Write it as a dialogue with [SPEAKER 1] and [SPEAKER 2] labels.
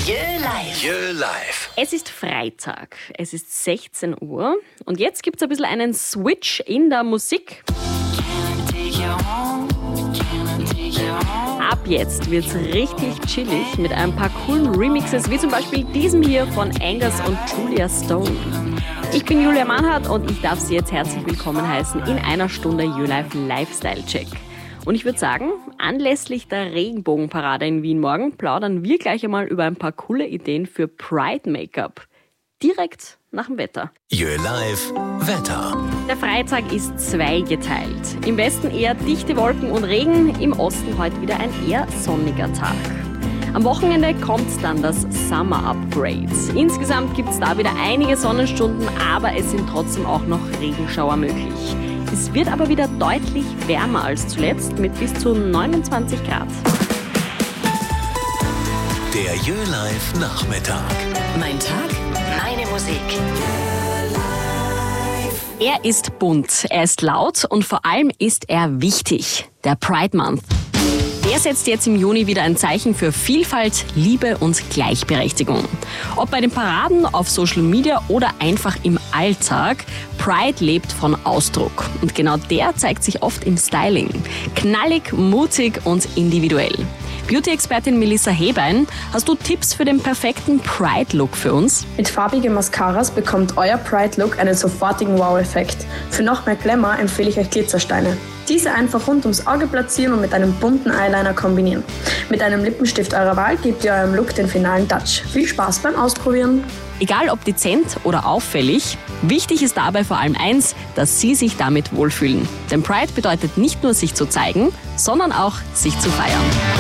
[SPEAKER 1] Jö Live.
[SPEAKER 2] Es ist Freitag, es ist 16 Uhr und jetzt gibt es ein bisschen einen Switch in der Musik. Ab jetzt wird's richtig chillig mit ein paar coolen Remixes, wie zum Beispiel diesem hier von Angus und Julia Stone. Ich bin Julia Mannhardt und ich darf Sie jetzt herzlich willkommen heißen in einer Stunde YoLive Lifestyle Check. Und ich würde sagen, anlässlich der Regenbogenparade in Wien morgen plaudern wir gleich einmal über ein paar coole Ideen für Pride-Make-up. Direkt nach dem Wetter.
[SPEAKER 1] YoLive Wetter.
[SPEAKER 2] Der Freitag ist zweigeteilt. Im Westen eher dichte Wolken und Regen, im Osten heute wieder ein eher sonniger Tag. Am Wochenende kommt dann das Summer Upgrade. Insgesamt gibt es da wieder einige Sonnenstunden, aber es sind trotzdem auch noch Regenschauer möglich. Es wird aber wieder deutlich wärmer als zuletzt mit bis zu 29 Grad.
[SPEAKER 1] Der YoLive Nachmittag.
[SPEAKER 3] Mein Tag, meine Musik.
[SPEAKER 2] Er ist bunt, er ist laut und vor allem ist er wichtig. Der Pride Month. Der setzt jetzt im Juni wieder ein Zeichen für Vielfalt, Liebe und Gleichberechtigung. Ob bei den Paraden, auf Social Media oder einfach im Alltag, Pride lebt von Ausdruck. Und genau der zeigt sich oft im Styling. Knallig, mutig und individuell. Beauty-Expertin Melissa Hebein, hast du Tipps für den perfekten Pride-Look für uns?
[SPEAKER 4] Mit farbigen Mascaras bekommt euer Pride-Look einen sofortigen Wow-Effekt. Für noch mehr Glamour empfehle ich euch Glitzersteine. Diese einfach rund ums Auge platzieren und mit einem bunten Eyeliner kombinieren. Mit einem Lippenstift eurer Wahl gebt ihr eurem Look den finalen Touch. Viel Spaß beim Ausprobieren!
[SPEAKER 2] Egal ob dezent oder auffällig, wichtig ist dabei vor allem eins, dass Sie sich damit wohlfühlen. Denn Pride bedeutet nicht nur sich zu zeigen, sondern auch sich zu feiern.